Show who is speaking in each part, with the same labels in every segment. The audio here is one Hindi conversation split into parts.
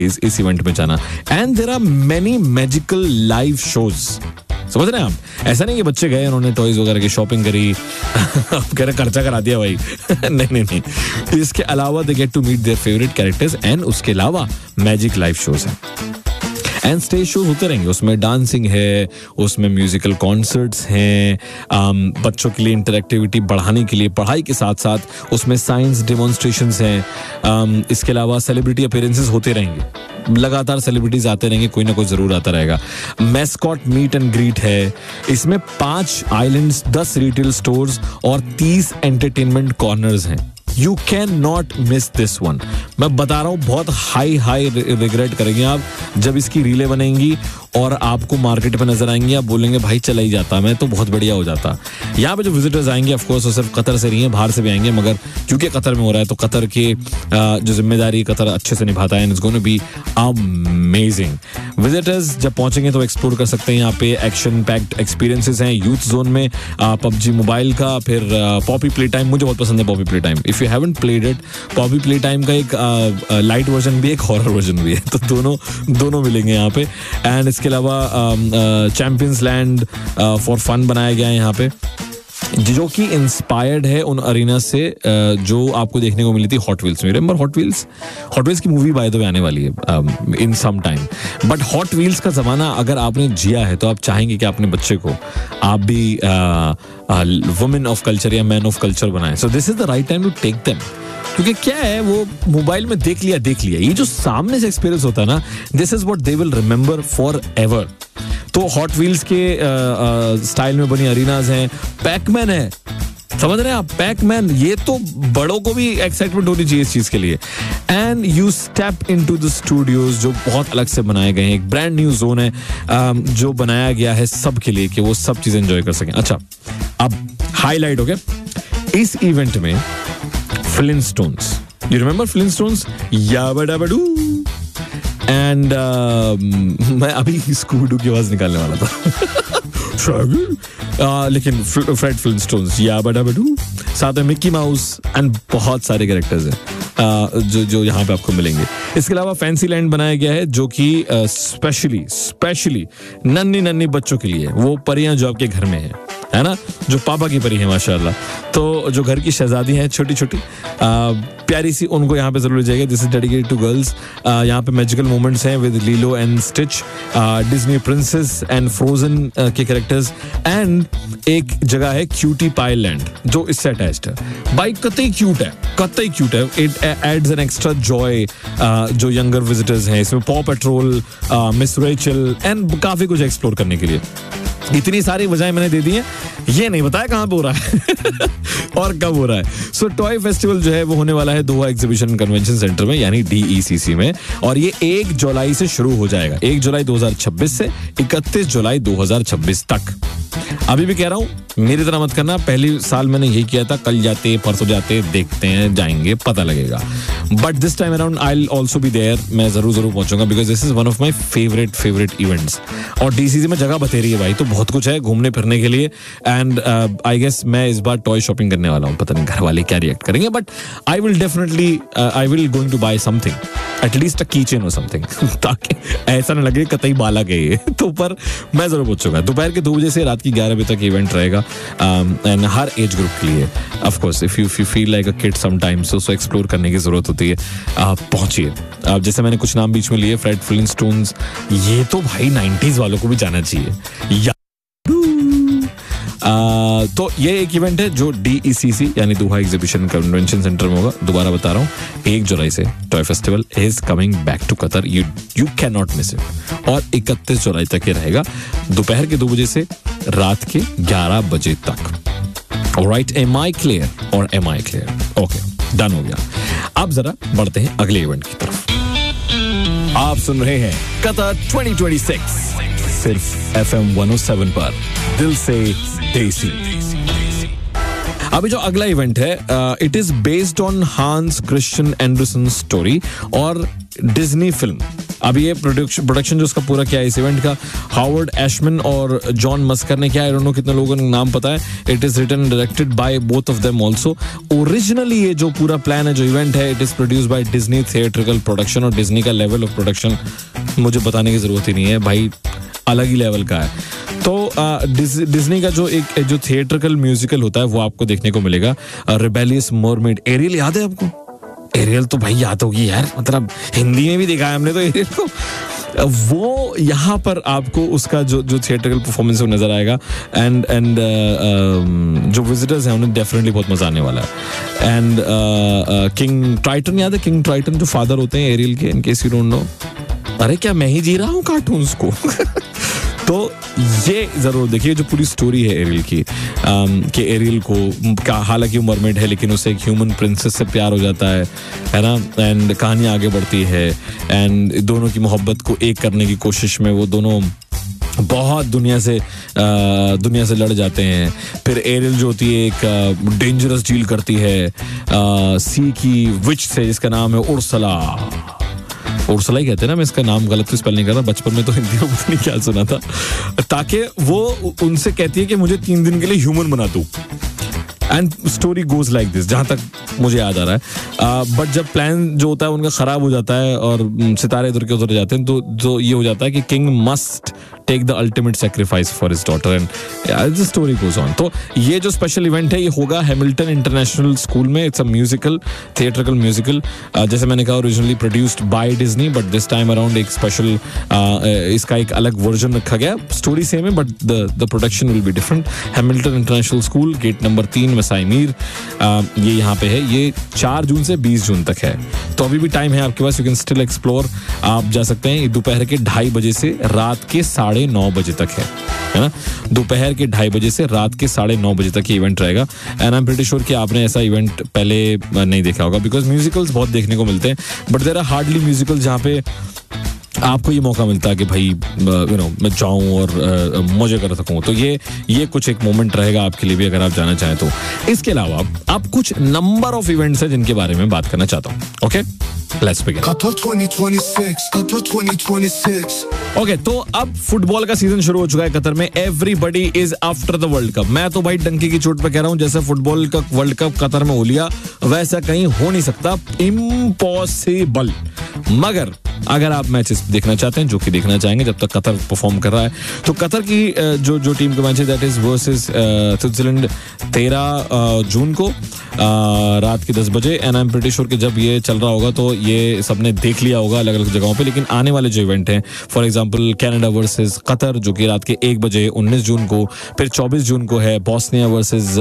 Speaker 1: इस इवेंट में जाना. And there are many magical live shows. समझ रहे हैं आप? ऐसा नहीं कि बच्चे गए उन्होंने टॉयज वगैरह की शॉपिंग करी अब कह रहे खर्चा करा दिया भाई. नहीं. इसके अलावा they get to meet their favourite characters and उसके अलावा मैजिक लाइव शोज हैं. एंड स्टेज शोज होते रहेंगे. उसमें डांसिंग है, उसमें म्यूजिकल कॉन्सर्ट्स हैं, बच्चों के लिए इंटरेक्टिविटी बढ़ाने के लिए पढ़ाई के साथ साथ उसमें साइंस डेमोन्स्ट्रेशंस हैं. इसके अलावा सेलिब्रिटी अपीयरेंसेस होते रहेंगे. लगातार सेलिब्रिटीज आते रहेंगे, कोई ना कोई जरूर आता रहेगा. मैस्कॉट मीट एंड ग्रीट है. इसमें 5 आइलैंड्स, 10 रिटेल स्टोर्स और 30 एंटरटेनमेंट कॉर्नर्स हैं. You can not miss this one. मैं बता रहा हूँ, बहुत हाई रिग्रेट करेंगे आप जब इसकी रीलें बनेंगी और आपको मार्केट में नजर आएंगे. आप बोलेंगे भाई चला ही जाता, मैं तो बहुत बढ़िया हो जाता. यहाँ पे जो विजिटर्स आएंगे ऑफ कोर्स वो सिर्फ कतर से नहीं है, बाहर से भी आएंगे, मगर क्योंकि कतर में हो रहा है तो कतर की जो जिम्मेदारी कतर अच्छे से निभाता है. It's gonna be amazing. Visitors जब पहुंचेंगे तो एक्सप्लोर कर सकते हैं. यहाँ पे एक्शन पैक्ड एक्सपीरियंसेस हैं. यूथ जोन में पबजी मोबाइल का, फिर पॉपी प्ले टाइम. मुझे बहुत पसंद है Poppy play time. If you haven't played it, Poppy play time का एक लाइट वर्जन भी है, एक हॉरर वर्जन भी है, तो दोनों मिलेंगे यहाँ पे. एंड इसके अलावा चैंपियंस लैंड फॉर फन बनाया गया है यहाँ पे, जो कि इंस्पायर्ड है उन अरीना से जो आपको देखने को मिली थी हॉट व्हील्स में. रिमेंबर हॉट व्हील्स की मूवी बाय द वे आने वाली है इन some time. But hot wheels का जमाना अगर आपने जिया है तो आप चाहेंगे कि अपने बच्चे को आप भी वुमेन ऑफ कल्चर या मैन ऑफ कल्चर बनाएं. So this is the right time to take them. क्योंकि क्या है, वो मोबाइल में देख लिया, ये जो सामने से एक्सपीरियंस होता है ना, this is what they will remember for ever. तो हॉट व्हील्स के स्टाइल में बनी अरीनाज हैं. पैकमैन है, समझ रहे हैं आप? पैकमैन, ये तो बड़ों को भी एक्साइटमेंट होनी चाहिए इस चीज के लिए. And you step into the studios जो बहुत अलग से बनाए गए हैं. एक ब्रांड न्यू जोन है जो बनाया गया है सबके लिए कि वो सब चीजें एंजॉय कर सकें. अच्छा, अब हाईलाइट हो गया इस इवेंट में Flintstones. You remember Flintstones? Yabba-dabba-doo. And मैं अभी स्कूडू की आवाज निकालने वाला था लेकिन फ्रेड फ्लिंटस्टोन्स, याबा-dabba-doo, साथ में मिक्की माउस एंड बहुत सारे कैरेक्टर्स हैं जो यहाँ पे आपको मिलेंगे. इसके अलावा फैंसी लैंड बनाया गया है जो कि स्पेशली नन्ही बच्चों के लिए. वो परियां जो आपके घर में है ना, जो पापा की परी है माशाल्लाह, तो जो घर की शहजादी हैं छोटी प्यारी सी, उनको यहाँ पे जरूर ले जाएगा. This is dedicated to girls. यहाँ पे मैजिकल मोमेंट्स हैं with Lilo and stitch, Disney princess and frozen के कैरेक्टर्स. एंड एक जगह है क्यूटी पाई लैंड जो इससे अटैच्ड है. भाई कतई क्यूट है. It adds an extra Joy जो यंगर विजिटर्स हैं. इसमें पॉ पेट्रोल, मिस रेचल एंड काफी कुछ एक्सप्लोर करने के लिए. इतनी सारी वजहें मैंने दे दी हैं, ये नहीं बताया कहाँ पे हो रहा है और कब हो रहा है. सो टॉय फेस्टिवल जो है वो होने वाला है दोहा एग्जीबिशन कन्वेंशन सेंटर में, यानी DECC में, और ये 1 जुलाई से शुरू हो जाएगा. 1 जुलाई 2026 से 31 जुलाई 2026 तक. अभी भी कह रहा हूँ, मेरी तरह मत करना. पहले साल मैंने यही किया था, कल जाते परसों जाते, देखते हैं, जाएंगे, पता लगेगा. But this time around I will also be there. मैं जरूर पहुंचूंगा because this is one of my favourite events. और DCC में जगह बतेरी है भाई, तो बहुत कुछ है घूमने फिरने के लिए. एंड आई गेस मैं इस बार टॉय शॉपिंग करने वाला हूँ. पता नहीं घर वाले क्या रिएक्ट करेंगे, but I will going to bye something, at least a kitchen और समथिंग, ताकि ऐसा ना लगे कतई बाला गए. तो पर मैं जरूर पहुंचूंगा. दोपहर के 2 बजे से रात की 11 बजे तक इवेंट रहेगा. एंड हर एज ग्रुप के लिए. Of course if you feel like a kid sometimes, so explore करने की जरूरत होती है. पहुंचिए. जैसे मैंने कुछ नाम बीच में लिए, फ्रेड फ्लिंटस्टोन्स, ये तो भाई 90s वालों को भी जाना चाहिए. तो ये एक इवेंट है जो DECC यानी दोहा एग्जीबिशन कन्वेंशन सेंटर में होगा. दोबारा बता रहा हूँ, 1 जुलाई से toy festival is coming back to Qatar. You can not miss it. और 31 जुलाई तक ये रहेगा, दोपहर के 2 बजे से रात के 11 बजे तक. Alright, am I clear? Okay, done हो गया. अब जरा बढ़ते हैं अगले इवेंट की तरफ. आप सुन रहे हैं कतर 2026 सिर्फ FM 107 पर, दिल से देसी. अभी जो अगला इवेंट है, it is based on Hans Christian Anderson story और डिज्नी फिल्म अब ये प्रोडक्शन जो उसका पूरा क्या है इस इवेंट का, हावर्ड एशमैन और जॉन मस्कर ने किया। आई डोंट नो कितने लोगों को नाम पता है। It is written directed by both of them also. Originally ये जो पूरा प्लान है, जो इवेंट है, it is produced by Disney theatrical production. और डिज्नी का लेवल ऑफ प्रोडक्शन मुझे बताने की जरूरत ही नहीं है भाई, अलग ही लेवल का है। तो डिज्नी का जो थिएट्रिकल म्यूजिकल होता है वो आपको देखने को मिलेगा। रिबेलियस मरमेड, एरियल याद है आपको? एरियल तो भाई याद होगी यार, मतलब हिंदी में भी देखा है हमने तो एरियल को। वो यहाँ पर आपको उसका जो थिएट्रिकल परफॉर्मेंस है वो नजर आएगा। एंड जो विजिटर्स हैं उन्हें डेफिनेटली बहुत मजा आने वाला है। एंड किंग ट्राइटन याद है? किंग ट्राइटन जो फादर होते हैं एरियल के, in case you don't know. अरे क्या मैं ही जी रहा हूँ कार्टून्स को? तो ये जरूर देखिए जो पूरी स्टोरी है एरियल की, कि एरियल को हालांकि वो मरमेड है लेकिन उसे एक ह्यूमन प्रिंसेस से प्यार हो जाता है ना। एंड कहानी आगे बढ़ती है एंड दोनों की मोहब्बत को एक करने की कोशिश में वो दोनों बहुत दुनिया से लड़ जाते हैं। फिर एरियल जो होती है एक डेंजरस डील करती है सी की विच से, जिसका नाम है उर्सला ही कहते हैं ना, मैं इसका नाम गलत तो स्पेल नहीं कर रहा, बचपन में तो हिंदी में पता नहीं क्या सुना था, ताकि वो उनसे कहती है कि मुझे 3 दिन के लिए ह्यूमन बना दो। And story goes like this, जहां तक मुझे याद आ रहा है। बट जब प्लान जो होता है उनका खराब हो जाता है और सितारे इधर के उधर जाते हैं, तो जो ये हो जाता है कि king must take the ultimate sacrifice for his daughter and the story goes on. तो ये जो स्पेशल इवेंट है ये होगा हैमिल्टन इंटरनेशनल स्कूल में। It's a musical, theatrical musical, जैसे मैंने कहा originally produced by Disney, but this time around एक स्पेशल इसका एक अलग वर्जन रखा गया। स्टोरी सेम है but the production will be different. Hamilton international school, gate number 3, Masai Mir, ये यहाँ पे है। ये 4 जून से 20 जून तक है, तो अभी भी टाइम है आपके पास, यू कैन स्टिल एक्सप्लोर। आप जा सकते हैं। दोपहर के 2:30 बजे से रात के 9:30 बजे तक है ना। दोपहर के 2:30 बजे से रात के 9:30 बजे तक ये इवेंट रहेगा। And I am pretty sure कि आपने ऐसा इवेंट पहले नहीं देखा होगा, बिकॉज म्यूजिकल्स बहुत देखने को मिलते हैं but there are hardly musicals जहाँ पे आपको ये मौका मिलता है कि भाई यू नो मैं जाऊं और मजे कर सकूं। तो ये कुछ एक मोमेंट रहेगा आपके लिए भी, अगर आप जाना चाहें तो। इसके अलावा आप कुछ नंबर ऑफ इवेंट्स हैं जिनके बारे में बात करना चाहता हूं। Okay, let's begin.
Speaker 2: Qatar 2026.
Speaker 1: Okay, तो अब फुटबॉल का सीजन शुरू हो चुका है कतर में। Everybody is after the world cup. मैं तो भाई डंकी की चोट पे कह रहा हूं, जैसे फुटबॉल का वर्ल्ड कप कतर में हो लिया वैसा कहीं हो नहीं सकता, इम्पॉसिबल। मगर अगर आप मैचेस देखना चाहते हैं, जो कि देखना चाहेंगे जब तक कतर परफॉर्म कर रहा है, तो कतर की जो टीम का मैच है दैट इज वर्सेस स्विट्जरलैंड 13 जून को रात के 10 बजे। And I am pretty sure कि जब ये चल रहा होगा तो ये सबने देख लिया होगा अलग अलग जगहों पे। लेकिन आने वाले जो इवेंट हैं, for example Canada versus Qatar जो कि रात के 1 बजे 19 जून को, फिर 24 जून को है बोस्निया वर्सेस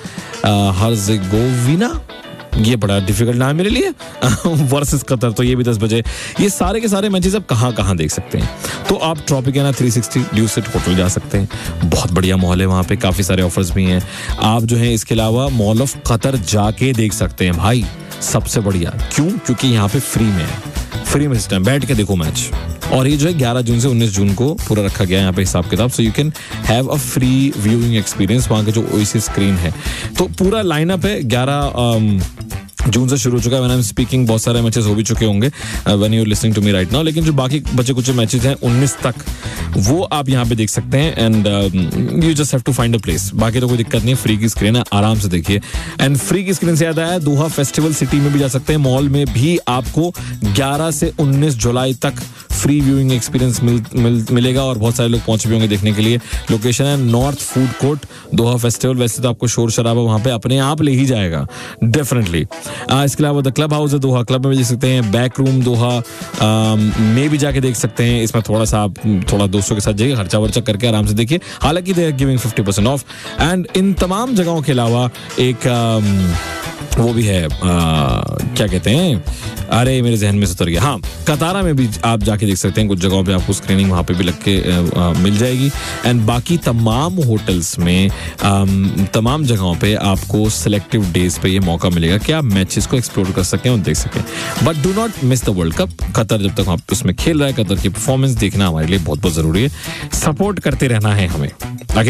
Speaker 1: हर्जेगोविना, ये बड़ा डिफिकल्ट नाम मेरे लिए, वर्सेस कतर, तो ये भी 10 बजे। ये सारे के सारे मैचेस आप कहाँ देख सकते हैं? तो आप ट्रॉपिकाना 360 ड्यूसेट होटल जा सकते हैं, बहुत बढ़िया मॉल है वहाँ पे, काफ़ी सारे ऑफर्स भी हैं। आप जो है इसके अलावा मॉल ऑफ कतर जाके देख सकते हैं भाई, सबसे बढ़िया। क्यों? क्योंकि यहाँ पे फ्री में है, फ्री में सिस्टम, बैठ के देखो मैच। और ये जो है 11 जून से 19 जून को पूरा रखा गया है यहाँ पे हिसाब किताब, so you can have a free viewing experience. वहाँ के जो ओएसिस स्क्रीन है, तो पूरा लाइनअप है। 11 जून से शुरू हो चुका है। व्हेन आई एम स्पीकिंग बहुत सारे मैचेस हो भी चुके होंगे when you are listening to me right now, लेकिन जो बाकी बचे कुछ मैचेस हैं 19 तक, वो आप यहाँ पे देख सकते हैं। And you just have to find a place, बाकी तो कोई दिक्कत नहीं है, फ्री की स्क्रीन है, आराम से देखिए। एंड फ्री की स्क्रीन से याद आया, दोहा फेस्टिवल सिटी में भी जा सकते हैं, मॉल में भी आपको 11 से 19 जुलाई तक फ्री व्यूइंग एक्सपीरियंस मिलेगा और बहुत सारे लोग पहुंच भी होंगे देखने के लिए। लोकेशन है नॉर्थ फूड कोर्ट, दोहा फेस्टिवल। वैसे तो आपको शोर शराबा वहां पे अपने आप ले ही जाएगा डेफिनेटली। इसके अलावा द क्लब हाउस है दोहा, क्लब में भी देख सकते हैं। बैक रूम दोहा में भी जाके देख सकते हैं। इसमें थोड़ा सा आप थोड़ा दोस्तों के साथ जाइए, खर्चा वर्चा करके आराम से देखिए, हालांकि they are giving 50% of. And in तमाम जगहों के अलावा एक वो भी है, क्या कहते हैं, अरे मेरे जहन में से उतर गया, हाँ, कतारा में भी आप जाके देख सकते हैं। कुछ जगहों पे आपको स्क्रीनिंग वहाँ पे भी लग के मिल जाएगी। एंड बाकी तमाम होटल्स में, तमाम जगहों पे आपको सिलेक्टिव डेज पे ये मौका मिलेगा कि आप मैचेस को एक्सप्लोर कर सकें और देख सकें। But do not miss the world cup. Qatar जब तक आप उसमें खेल रहा है, कतर की परफॉर्मेंस देखना हमारे लिए बहुत बहुत जरूरी है। सपोर्ट करते रहना है हमें। अगेन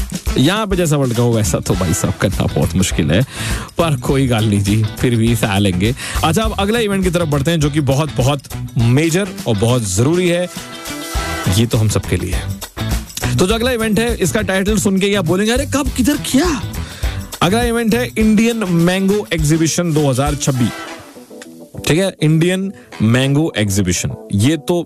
Speaker 1: यहाँ पे जैसा वर्ल्ड कप हो वैसा तो भाई साहब करना बहुत मुश्किल है, पर कोई गाल नहीं जी, फिर भी सह लेंगे। अच्छा, अब अगला इवेंट की तरफ बढ़ते हैं जो कि बहुत बहुत मेजर और बहुत जरूरी है, ये तो हम सबके लिए है। तो जो अगला इवेंट है, इसका टाइटल सुन के ही आप बोलेंगे अरे कब किधर क्या। अगला इवेंट है इंडियन मैंगो एग्जीबिशन 2026। ठीक है, इंडियन मैंगो एग्जीबिशन, ये तो